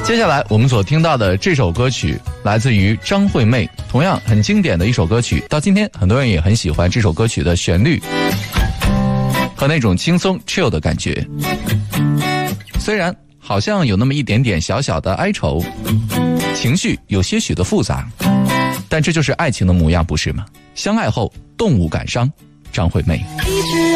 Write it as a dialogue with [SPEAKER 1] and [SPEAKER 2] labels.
[SPEAKER 1] 接下来我们所听到的这首歌曲来自于张惠妹，同样很经典的一首歌曲，到今天很多人也很喜欢这首歌曲的旋律和那种轻松 chill 的感觉。虽然好像有那么一点点小小的哀愁，情绪有些许的复杂，但这就是爱情的模样，不是吗？相爱后动物感伤，张惠妹。